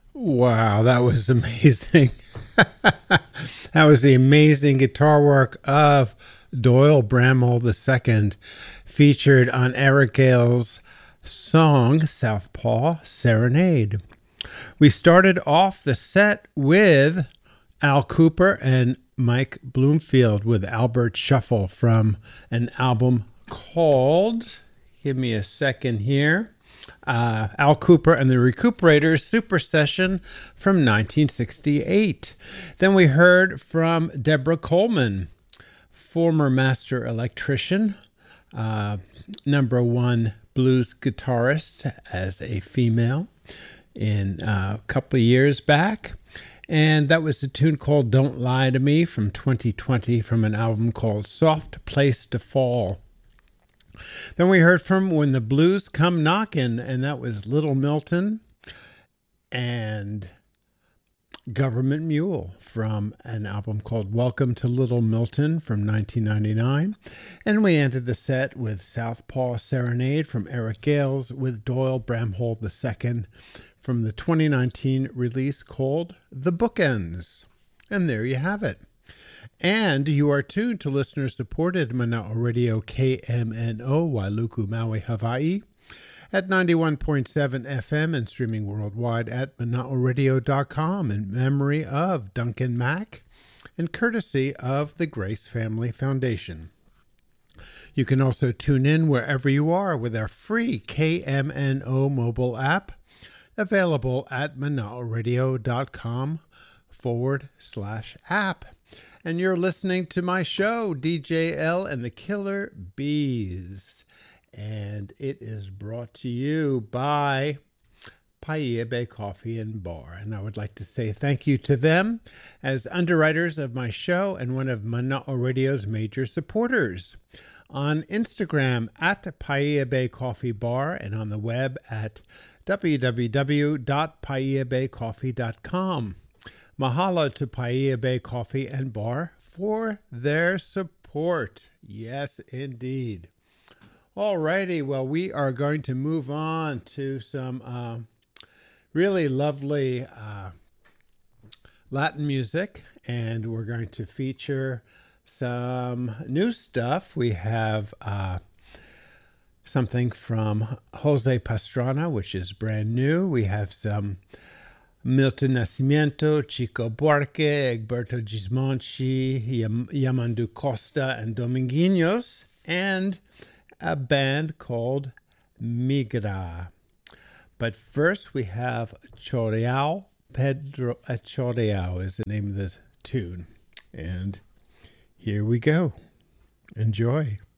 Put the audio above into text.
Wow, that was amazing. That was the amazing guitar work of Doyle Bramhall II, featured on Eric Gale's song Southpaw Serenade. We started off the set with Al Cooper and Mike Bloomfield with Albert Shuffle from an album called, give me a second here, Al Cooper and the Recuperators Super Session from 1968. Then we heard from Deborah Coleman, former master electrician, number one blues guitarist as a female in a couple of years back. And that was a tune called Don't Lie to Me from 2020 from an album called Soft Place to Fall. Then we heard from When the Blues Come Knockin', and that was Little Milton and Government Mule from an album called Welcome to Little Milton from 1999. And we ended the set with Southpaw Serenade from Eric Gales with Doyle Bramhall II from the 2019 release called The Bookends. And there you have it. And you are tuned to listener-supported Mana'o Radio KMNO Wailuku, Maui, Hawaii at 91.7 FM and streaming worldwide at mana'oradio.com in memory of Duncan Mack and courtesy of the Grace Family Foundation. You can also tune in wherever you are with our free KMNO mobile app available at mana'oradio.com/app. And you're listening to my show, DJ L and the Killer Bees. And it is brought to you by Paia Bay Coffee and Bar. And I would like to say thank you to them as underwriters of my show and one of Mana'o Radio's major supporters. On Instagram at Paia Bay Coffee Bar and on the web at www.paiabaycoffee.com. Mahalo to Paia Bay Coffee and Bar for their support. Yes, indeed. Alrighty, well, we are going to move on to some really lovely Latin music, and we're going to feature some new stuff. We have something from Jose Pastrana, which is brand new. We have some Milton Nascimento, Chico Buarque, Egberto Gismonti, Yamandu Costa, and Dominguinhos, and a band called Migra. But first we have Choreao. Pedro Choreao is the name of the tune. And here we go. Enjoy.